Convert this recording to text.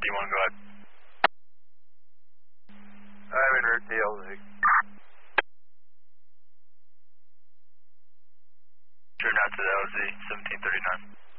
91, go ahead. I'm in route to LZ. Turn out to the LZ, 1739.